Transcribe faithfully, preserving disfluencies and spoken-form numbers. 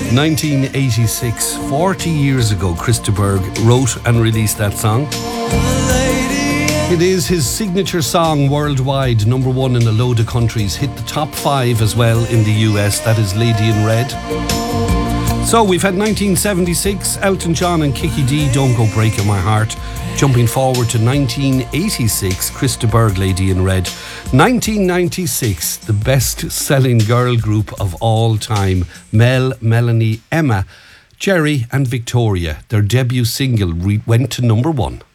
nineteen eighty-six, forty years ago, Chris de Burgh wrote and released that song. It is his signature song worldwide, number one in a load of countries, hit the top five as well in the U S, that is Lady in Red. So we've had nineteen seventy-six, Elton John and Kiki D, Don't Go Breaking My Heart. Jumping forward to nineteen eighty-six, Chris de Burgh, Lady in Red. nineteen ninety-six, the best-selling girl group of all time, Mel, Melanie, Emma, Jerry and Victoria. Their debut single re- went to number one.